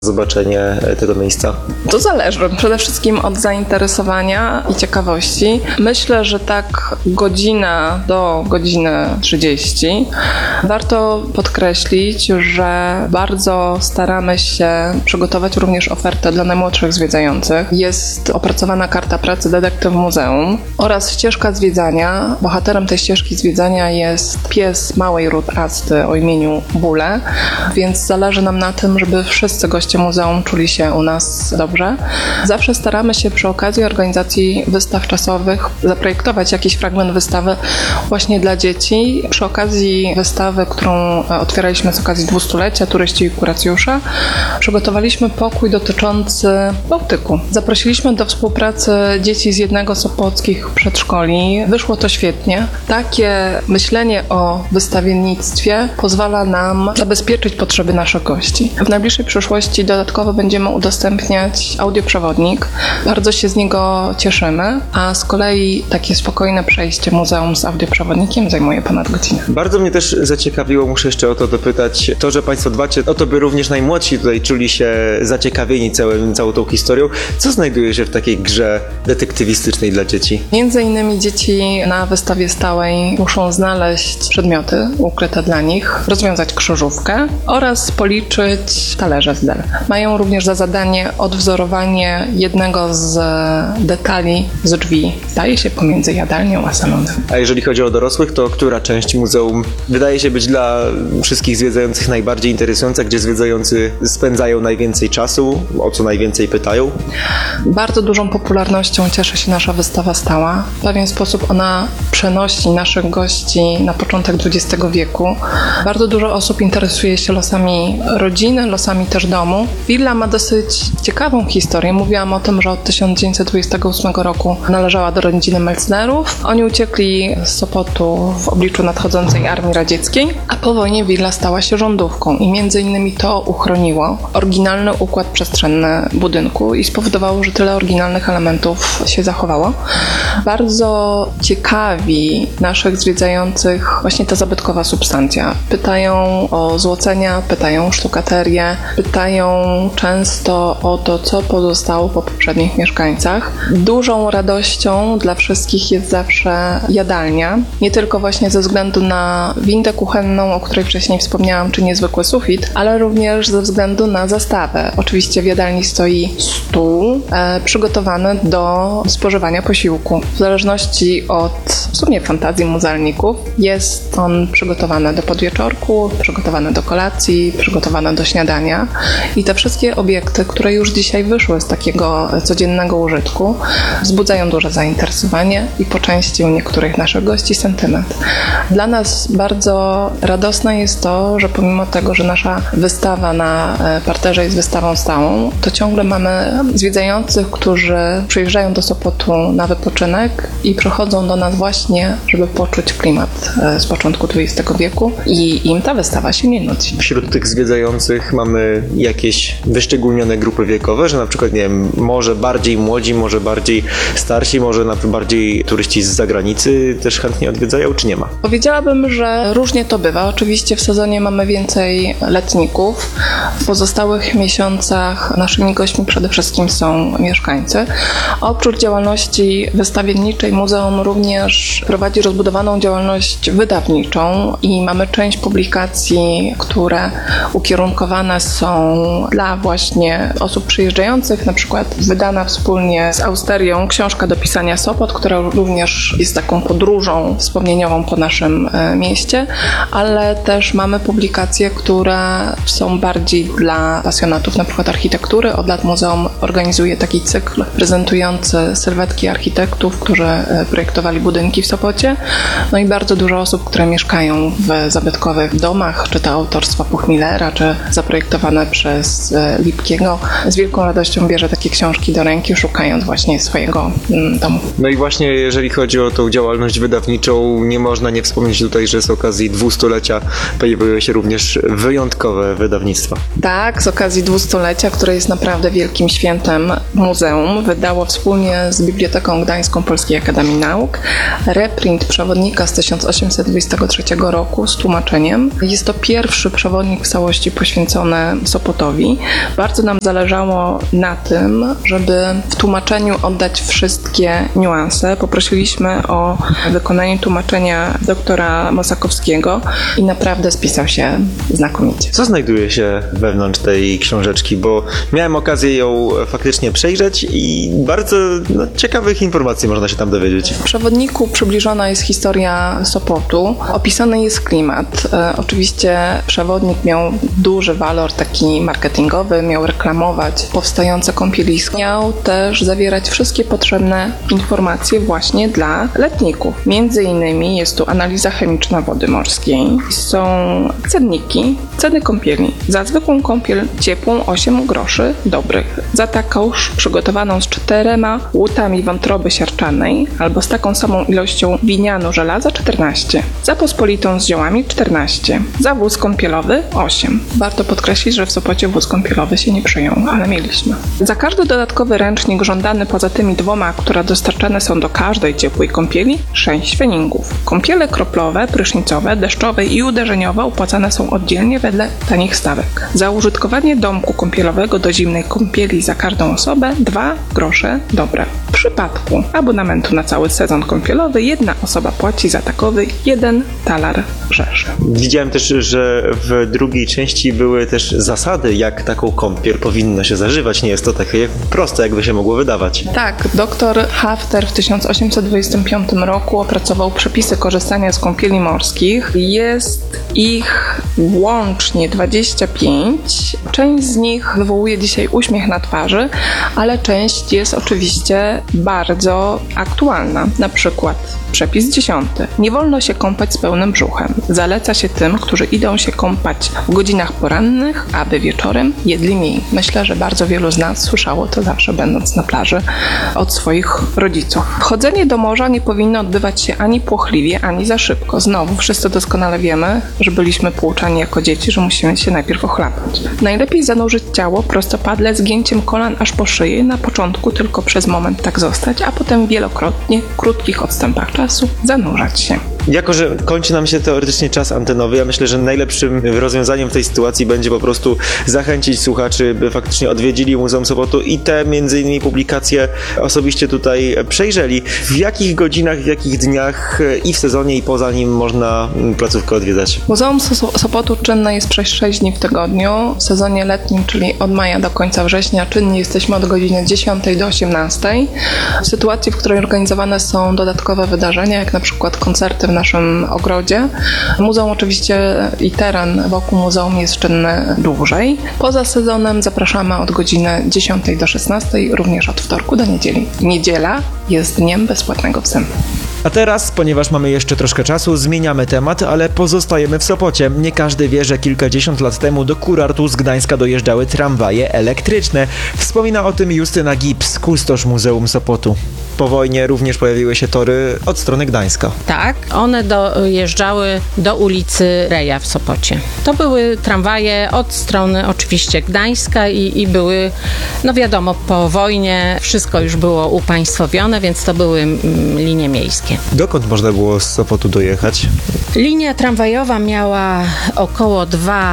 zobaczenie tego miejsca? To zależy przede wszystkim od zainteresowania i ciekawości. Myślę, że tak godzina do godziny 30. Warto podkreślić, że bardzo staramy się przygotować również ofertę dla najmłodszych zwiedzających. Jest opracowana karta pracy detektyw muzeum oraz ścieżka zwiedzania. Bohaterem tej ścieżki zwiedzania jest pies małej Ruth Asty o imieniu Bule, więc zależy nam na tym, żeby wszyscy goście muzeum czuli się u nas dobrze. Zawsze staramy się przy okazji organizacji wystaw czasowych zaprojektować jakiś fragment wystawy właśnie dla dzieci. Przy okazji wystawy, którą otwieraliśmy z okazji 200-lecia Turyści i kuracjusze, przygotowaliśmy pokój dotyczący Bałtyku. Zaprosiliśmy do współpracy dzieci z jednego z sopockich przedszkoli. Wyszło to świetnie. Takie myślenie o wystawiennictwie pozwala nam zabezpieczyć potrzeby naszych gości. W najbliższej przyszłości dodatkowo będziemy udostępniać audioprzewodnik. Bardzo się z niego cieszymy, a z kolei takie spokojne przejście muzeum z audioprzewodnikiem zajmuje ponad godzinę. Bardzo mnie też zaciekawiło, muszę jeszcze o to dopytać, to, że Państwo dbacie o to, by również najmłodsi tutaj czuli się zaciekawieni całą tą historią. Co znajduje się w takiej grze detektywistycznej dla dzieci? Między innymi dzieci na wystawie stałej muszą znaleźć przedmioty ukryte dla nich, rozwiązać krzyżówkę oraz policzyć talerze z del. Mają również za zadanie odwzorowanie jednego z detali z drzwi, zdaje się pomiędzy jadalnią a salonem. A jeżeli chodzi o dorosłych, to która część muzeum wydaje się być dla wszystkich zwiedzających najbardziej interesująca, gdzie zwiedzający spędzają najwięcej czasu, o co najwięcej pytają? Bardzo dużą popularnością cieszy się nasza wystawa stała. W pewien sposób ona przenosi naszych gości na początek XX wieku. Bardzo dużo osób interesuje się losami rodziny, losami też domu. Willa ma dosyć ciekawą historię. Mówiłam o tym, że od 1928 roku należała do rodziny Melznerów. Oni uciekli z Sopotu w obliczu nadchodzącej armii radzieckiej, a po wojnie willa stała się rządówką i między innymi to uchroniło oryginalny układ przestrzenny budynku i spowodowało, że tyle oryginalnych elementów się zachowało. Bardzo ciekawi naszych zwiedzających właśnie ta zabytkowa substancja. Pytają o złocenia, pytają o sztukaterię, pytają często o to, co pozostało po poprzednich mieszkańcach. Dużą radością dla wszystkich jest zawsze jadalnia. Nie tylko właśnie ze względu na windę kuchenną, o której wcześniej wspomniałam, czy niezwykły sufit, ale również ze względu na zastawę. Oczywiście w jadalni stoi stół przygotowany do spożywania posiłku. W zależności od w sumie fantazji muzealników jest on przygotowany do podwieczorku, przygotowany do kolacji, przygotowany do śniadania i te wszystkie obiekty, które już dzisiaj wyszły z takiego codziennego użytku, wzbudzają duże zainteresowanie i po części u niektórych naszych gości sentyment. Dla nas bardzo radosne jest to, że pomimo tego, że nasza wystawa na parterze jest wystawą stałą, to ciągle mamy zwiedzających, którzy przyjeżdżają do Sopotu na wypoczynek i przychodzą do nas właśnie, żeby poczuć klimat z początku XX wieku i im ta wystawa się nie nudzi. Wśród tych zwiedzających mamy jakieś wyszczególnione grupy wiekowe, że na przykład, nie wiem, może bardziej młodzi, może bardziej starsi, może bardziej turyści z zagranicy też chętnie odwiedzają, czy nie ma? Powiedziałabym, że różnie to bywa. Oczywiście w sezonie mamy więcej letników. W pozostałych miesiącach naszymi gośćmi przede wszystkim są mieszkańcy. Oprócz działalności wystawienniczej muzeum również prowadzi rozbudowaną działalność wydawniczą i mamy część publikacji, które ukierunkowane są dla właśnie osób przyjeżdżających, na przykład wydana wspólnie z Austerią książka do pisania Sopot, która również jest taką podróżą wspomnieniową po naszym mieście, ale też mamy publikacje, które są bardziej dla pasjonatów, na przykład architektury. Od lat muzeum organizuje taki cykl prezentujący sylwetki architektów, którzy projektowali budynki w Sopocie. No i bardzo dużo osób, które mieszkają w zabytkowych domach, czy to autorstwa Puchmillera, czy zaprojektowane przez Lipkiego, z wielką radością bierze takie książki do ręki, szukając właśnie swojego domu. No i właśnie jeżeli chodzi o tą działalność wydawniczą, nie można nie wspomnieć tutaj, że z okazji 200-lecia pojawiły się również wyjątkowe wydawnictwa. Tak, z okazji 200-lecia, które jest naprawdę wielkim świętem muzeum wydało wspólnie z Biblioteką Gdańską Polskiej Akademii Nauk reprint przewodnika z 1823 roku z tłumaczeniem. Jest to pierwszy przewodnik w całości poświęcony Sopotowi. Bardzo nam zależało na tym, żeby w tłumaczeniu oddać wszystkie niuanse. Poprosiliśmy o wykonanie tłumaczenia doktora Mosakowskiego i naprawdę spisał się znakomicie. Co znajduje się wewnątrz tej książeczki? Bo miałem okazję ją faktycznie przejrzeć i bardzo ciekawych informacji można się tam dowiedzieć. W przewodniku przybliżona jest historia Sopotu, opisany jest klimat. Oczywiście przewodnik miał duży walor taki marketingowy, miał reklamować powstające kąpielisko, miał też zawierać wszystkie potrzebne informacje właśnie dla letników. Między innymi jest tu analiza chemiczna wody morskiej, są cenniki, ceny kąpieli. Za zwykłą kąpiel ciepłą 8 groszy dobrych, za taką przygotowaną z 4 łutami wątroby siarczanej albo z taką samą ilością winianu żelaza 14, za pospolitą z ziołami 14, za wóz kąpielowy 8. Warto podkreślić, że w Sopocie wóz kąpielowy się nie przyjął, ale mieliśmy. Za każdy dodatkowy ręcznik żądany poza tymi 2, które dostarczane są do każdej ciepłej kąpieli, 6 pfenigów. Kąpiele kroplowe, prysznicowe, deszczowe i uderzeniowe opłacane są oddzielnie wedle tanich stawek. Za użytkowanie domku kąpielowego do zimnej kąpieli za każdą osobę 2 grosze dobre. W przypadku abonamentu na cały sezon kąpielowy jedna osoba płaci za takowy 1 talar rzeszy. Widziałem też, że w drugiej części były też zasady, jak taką kąpiel powinno się zażywać. Nie jest to takie proste, jakby się mogło wydawać. Tak, dr Hafter w 1825 roku opracował przepisy korzystania z kąpieli morskich. Jest ich łącznie 25. Część z nich wywołuje dzisiaj uśmiech na twarzy, ale część jest oczywiście bardzo aktualna. Na przykład przepis 10. Nie wolno się kąpać z pełnym brzuchem. Zaleca się tym, którzy idą się kąpać w godzinach porannych, aby wieczorem jedli mniej. Myślę, że bardzo wielu z nas słyszało to zawsze, będąc na plaży, od swoich rodziców. Wchodzenie do morza nie powinno odbywać się ani płochliwie, ani za szybko. Znowu, wszyscy doskonale wiemy, że byliśmy pouczani jako dzieci, że musimy się najpierw ochlapać. Najlepiej zanurzyć ciało prostopadle zgięciem kolan aż po szyję, na początku tylko przez moment tak zostać, a potem wielokrotnie, w krótkich odstępach czasu zanurzać się. Jako że kończy nam się teoretycznie czas antenowy, ja myślę, że najlepszym rozwiązaniem w tej sytuacji będzie po prostu zachęcić słuchaczy, by faktycznie odwiedzili Muzeum Sopotu i te między innymi publikacje osobiście tutaj przejrzeli. W jakich godzinach, w jakich dniach i w sezonie i poza nim można placówkę odwiedzać? Muzeum Sopotu czynne jest przez 6 dni w tygodniu. W sezonie letnim, czyli od maja do końca września, czynni jesteśmy od godziny 10 do 18. W sytuacji, w której organizowane są dodatkowe wydarzenia, jak na przykład koncerty w naszym ogrodzie. Muzeum oczywiście i teren wokół muzeum jest czynny dłużej. Poza sezonem zapraszamy od godziny 10 do 16, również od wtorku do niedzieli. Niedziela jest dniem bezpłatnego wstępu. A teraz, ponieważ mamy jeszcze troszkę czasu, zmieniamy temat, ale pozostajemy w Sopocie. Nie każdy wie, że kilkadziesiąt lat temu do Kurortu z Gdańska dojeżdżały tramwaje elektryczne. Wspomina o tym Justyna Gibbs, kustosz Muzeum Sopotu. Po wojnie również pojawiły się tory od strony Gdańska. Tak, one dojeżdżały do ulicy Reja w Sopocie. To były tramwaje od strony oczywiście Gdańska i były, no wiadomo, po wojnie wszystko już było upaństwowione, więc to były linie miejskie. Dokąd można było z Sopotu dojechać? Linia tramwajowa miała około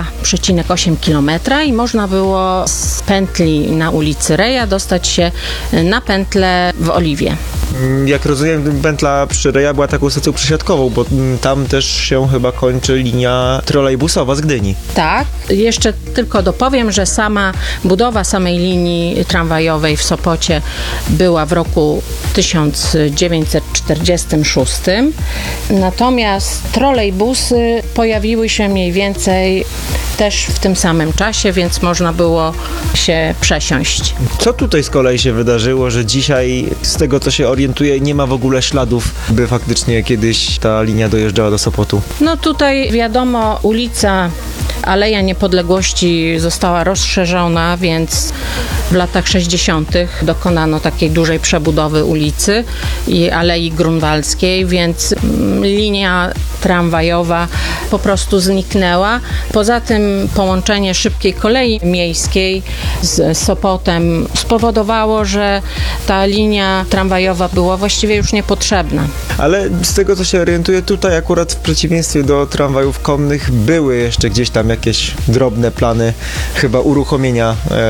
2,8 km i można było z pętli na ulicy Reja dostać się na pętlę w Oliwie. Jak rozumiem, pętla przy Reja była taką stacją przesiadkową, bo tam też się chyba kończy linia trolejbusowa z Gdyni. Tak, jeszcze tylko dopowiem, że sama budowa samej linii tramwajowej w Sopocie była w roku 1946, natomiast trolejbusy pojawiły się mniej więcej też w tym samym czasie, więc można było się przesiąść. Co tutaj z kolei się wydarzyło, że dzisiaj, z tego co się orientuję, nie ma w ogóle śladów, by faktycznie kiedyś ta linia dojeżdżała do Sopotu? No tutaj wiadomo, ulica Aleja Niepodległości została rozszerzona, więc W latach 60. dokonano takiej dużej przebudowy ulicy i Alei Grunwaldzkiej, więc linia tramwajowa po prostu zniknęła. Poza tym połączenie szybkiej kolei miejskiej z Sopotem spowodowało, że ta linia tramwajowa była właściwie już niepotrzebna. Ale z tego, co się orientuję, tutaj akurat w przeciwieństwie do tramwajów konnych były jeszcze gdzieś tam jakieś drobne plany chyba uruchomienia